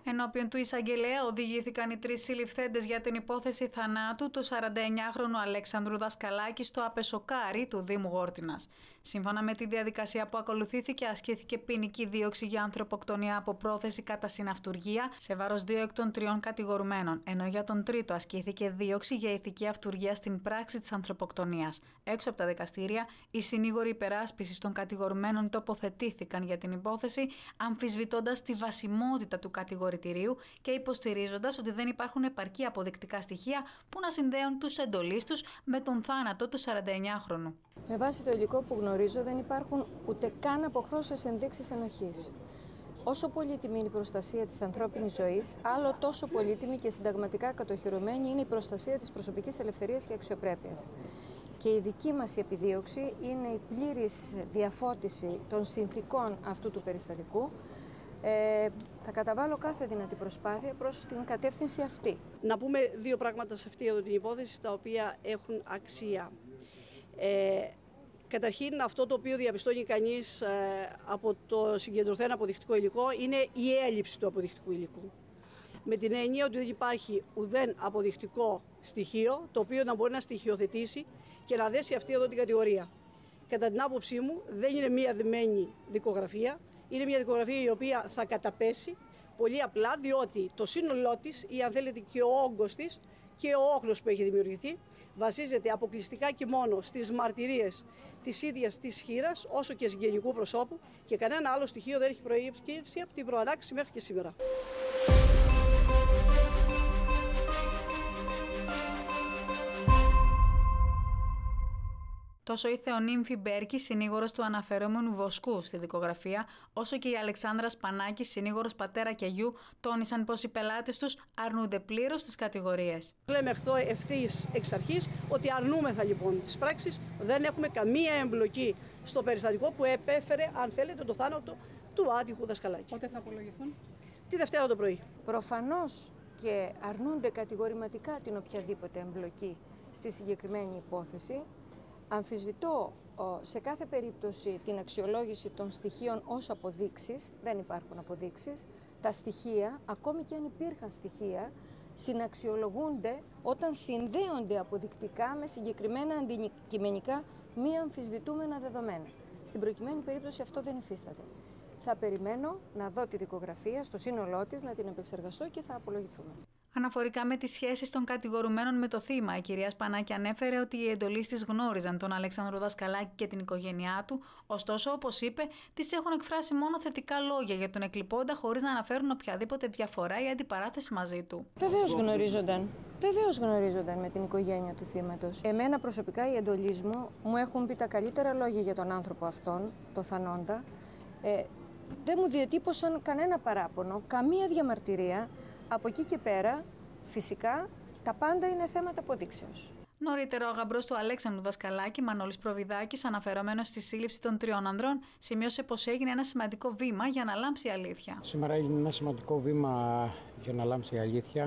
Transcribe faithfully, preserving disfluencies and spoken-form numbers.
Ενώπιον του εισαγγελέα οδηγήθηκαν οι τρεις συλληφθέντες για την υπόθεση θανάτου του σαρανταεννιάχρονου Αλέξανδρου Δασκαλάκη στο Απεσοκάρι του Δήμου Γόρτινας. Σύμφωνα με τη διαδικασία που ακολουθήθηκε, ασκήθηκε ποινική δίωξη για ανθρωποκτονία από πρόθεση κατά συναυτουργία σε βάρος δύο εκ των τριών κατηγορουμένων, ενώ για τον τρίτο ασκήθηκε δίωξη για ηθική αυτουργία στην πράξη της ανθρωποκτονίας. Έξω από τα δικαστήρια, οι συνήγοροι υπεράσπισης των κατηγορουμένων τοποθετήθηκαν για την υπόθεση, αμφισβητώντας τη βασιμότητα του κατηγορητηρίου και υποστηρίζοντας ότι δεν υπάρχουν επαρκή αποδεικτικά στοιχεία που να συνδέουν τους εντολείς τους με τον θάνατο του σαρανταεννιάχρονου. Με βάση το υλικό που γνωρίζω, δεν υπάρχουν ούτε καν αποχρώσεις ενδείξεις ενοχής. Όσο πολύτιμη είναι η προστασία της ανθρώπινης ζωής, άλλο τόσο πολύτιμη και συνταγματικά κατοχυρωμένη είναι η προστασία της προσωπικής ελευθερίας και αξιοπρέπειας. Και η δική μας επιδίωξη είναι η πλήρης διαφώτιση των συνθήκων αυτού του περιστατικού. Ε, θα καταβάλω κάθε δυνατή προσπάθεια προς την κατεύθυνση αυτή. Να πούμε δύο πράγματα σε αυτή εδώ την υπόθεση, τα οποία έχουν αξία. Ε, καταρχήν, αυτό το οποίο διαπιστώνει κανείς ε, από το συγκεντρωθέν αποδεικτικό υλικό είναι η έλλειψη του αποδεικτικού υλικού. Με την έννοια ότι δεν υπάρχει ουδέν αποδεικτικό στοιχείο το οποίο να μπορεί να στοιχειοθετήσει και να δέσει αυτή εδώ την κατηγορία. Κατά την άποψή μου, δεν είναι μία δεμένη δικογραφία. Είναι μια δικογραφία η οποία θα καταπέσει πολύ απλά, διότι το σύνολό της ή αν θέλετε και ο όγκος της και ο όχλος που έχει δημιουργηθεί βασίζεται αποκλειστικά και μόνο στις μαρτυρίες της ίδιας της χήρας όσο και συγγενικού προσώπου και κανένα άλλο στοιχείο δεν έχει προηγήσει από την προανάκριση μέχρι και σήμερα. Τόσο η Θεονύμφη Μπέρκη, συνήγορος του αναφερόμενου Βοσκού στη δικογραφία, όσο και η Αλεξάνδρα Σπανάκη, συνήγορος πατέρα και γιου, τόνισαν πως οι πελάτες τους αρνούνται πλήρως τις κατηγορίες. Λέμε αυτό ευθύς εξ αρχής ότι αρνούμεθα λοιπόν τις πράξεις, δεν έχουμε καμία εμπλοκή στο περιστατικό που επέφερε, αν θέλετε, το θάνατο του άτυχου Δασκαλάκη. Πότε θα απολογηθούν? Τη Δευτέρα το πρωί. Προφανώς και αρνούνται κατηγορηματικά την οποιαδήποτε εμπλοκή στη συγκεκριμένη υπόθεση. Αμφισβητώ σε κάθε περίπτωση την αξιολόγηση των στοιχείων ως αποδείξεις, δεν υπάρχουν αποδείξεις. Τα στοιχεία, ακόμη και αν υπήρχαν στοιχεία, συναξιολογούνται όταν συνδέονται αποδεικτικά με συγκεκριμένα αντικειμενικά μη αμφισβητούμενα δεδομένα. Στην προκειμένη περίπτωση αυτό δεν υφίσταται. Θα περιμένω να δω τη δικογραφία στο σύνολό της, να την επεξεργαστώ και θα απολογηθούμε. Αναφορικά με τις σχέσεις των κατηγορουμένων με το θύμα, η κυρία Σπανάκη ανέφερε ότι οι εντολείς της γνώριζαν τον Αλέξανδρο Δασκαλάκη και την οικογένειά του, ωστόσο, όπως είπε, τις έχουν εκφράσει μόνο θετικά λόγια για τον εκλειπώντα, χωρίς να αναφέρουν οποιαδήποτε διαφορά ή αντιπαράθεση μαζί του. Βεβαίως γνωρίζονταν. Βεβαίως γνωρίζονταν με την οικογένεια του θύματος. Εμένα προσωπικά οι εντολείς μου μου έχουν πει τα καλύτερα λόγια για τον άνθρωπο αυτόν, το θανόντα. Ε, δεν μου διατύπωσαν κανένα παράπονο, καμία διαμαρτυρία. Από εκεί και πέρα, φυσικά, τα πάντα είναι θέματα αποδείξεως. Νωρίτερα, ο γαμπρός του Αλέξανδρου Δασκαλάκη, Μανώλης Προβιδάκης, αναφερόμενος στη σύλληψη των τριών ανδρών, σημείωσε πως έγινε ένα σημαντικό βήμα για να λάμψει η αλήθεια. Σήμερα έγινε ένα σημαντικό βήμα για να λάμψει η αλήθεια.